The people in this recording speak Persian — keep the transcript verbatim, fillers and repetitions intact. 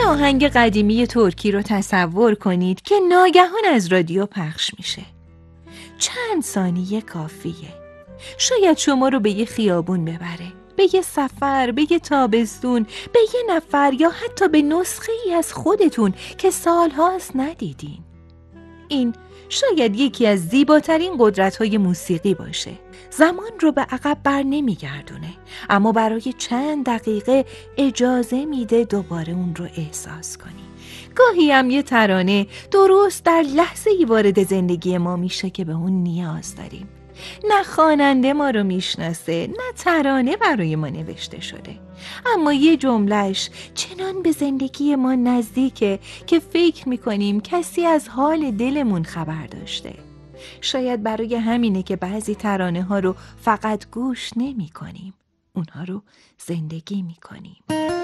آهنگ قدیمی ترکی رو تصور کنید که ناگهان از رادیو پخش میشه. چند ثانیه کافیه. شاید شما رو به یه خیابون ببره، به یه سفر، به یه تابستون، به یه نفر یا حتی به نسخه ای از خودتون که سالهاست ندیدین. این شاید یکی از زیباترین قدرت‌های موسیقی باشه. زمان رو به عقب بر نمیگردونه، اما برای چند دقیقه اجازه میده دوباره اون رو احساس کنی. گاهی هم یه ترانه درست در لحظه‌ای وارد زندگی ما میشه که به اون نیاز داریم. نه خواننده ما رو میشناسه، نه ترانه برای ما نوشته شده، اما یه جملهش چنان به زندگی ما نزدیکه که فکر میکنیم کسی از حال دلمون خبر داشته. شاید برای همینه که بعضی ترانه ها رو فقط گوش نمی کنیم، اونها رو زندگی می کنیم.